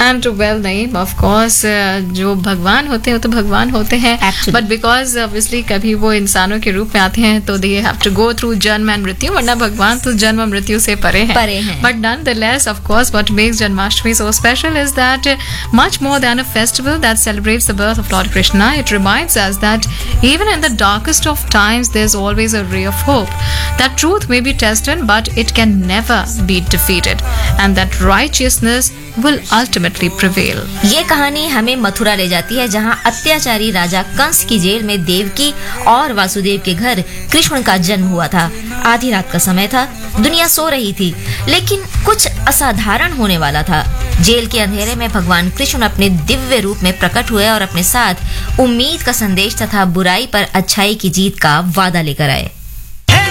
And well नहीं, of course जो भगवान होते हैं वो तो भगवान होते हैं, बट बिकॉज ऑब्वियसली कभी वो इंसानों के रूप में आते हैं तो they have to go through जन्म एंड मृत्यु, वरना भगवान तो जन्म और मृत्यु से परे हैं. But nonetheless, of course, what makes Janmashtami so special is that much more than a festival that celebrates the birth of Lord Krishna, it reminds us that even in the darkest of times there's always a ray of hope, that truth may be tested but it can never be defeated, and that righteousness will ultimately prevail. ये कहानी हमें मथुरा ले जाती है, जहाँ अत्याचारी राजा कंस की jail में देवकी और वासुदेव के घर कृष्ण का जन्म हुआ था. आधी रात का समय था, दुनिया सो रही थी, लेकिन कुछ असाधारण होने वाला था. जेल के अंधेरे में भगवान कृष्ण अपने दिव्य रूप में प्रकट हुए और अपने साथ उम्मीद का संदेश तथा बुराई पर अच्छाई की जीत का वादा लेकर आए.